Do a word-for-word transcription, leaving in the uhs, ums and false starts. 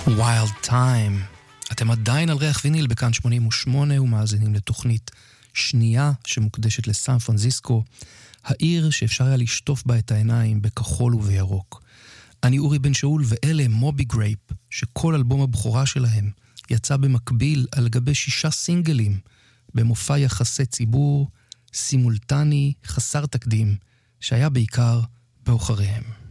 Wild Time. אתם עדיין על ריח ויניל בכאן שמונים ושמונה ומאזינים לתוכנית שנייה שמוקדשת לסן פרנסיסקו, העיר שאפשר היה לשטוף בה את העיניים בכחול ובירוק. אני אורי בן שאול ואלה מובי גרייפ, שכל אלבום הבכורה שלהם יצא במקביל על גבי שישה סינגלים במופע יחסי ציבור סימולטני חסר תקדים שהיה בעיקר באוחריהם.